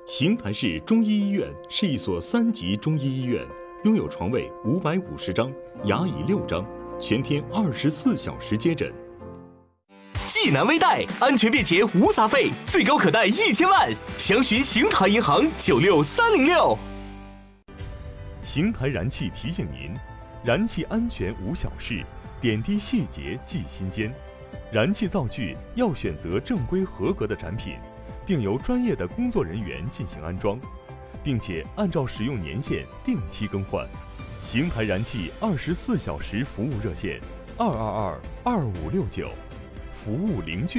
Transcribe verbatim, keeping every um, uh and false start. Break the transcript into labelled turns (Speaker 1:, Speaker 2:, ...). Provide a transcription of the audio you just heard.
Speaker 1: 邢台市中医医院是一所三级中医医院，拥有床位五百五十张，牙椅六张，全天二十四小时接诊。
Speaker 2: 济南微贷，安全便捷无杂费，最高可贷一千万，详询邢台银行九六三零六。
Speaker 1: 邢台燃气提醒您：燃气安全无小事，点滴细节记心间。燃气灶具要选择正规合格的产品，并由专业的工作人员进行安装，并且按照使用年限定期更换。邢台燃气二十四小时服务热线：二二二二五六九，服务零距。